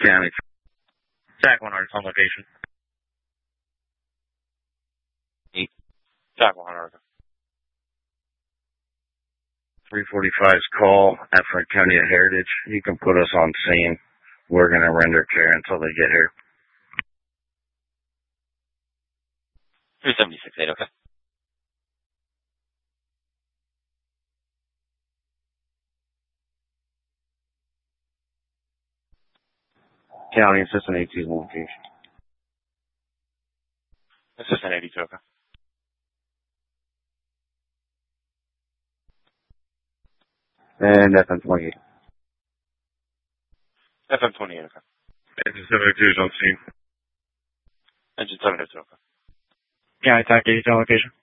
County. Jack 100 on location. Jack 100. 345's call at Franconia Heritage. You can put us on scene. We're going to render care until they get here. 3768, okay. County Assistant 82 location. Assistant 82, okay. And FM 28. FM 28, okay. Engine 72 is on scene. Engine 72, okay. County Attack 82 location.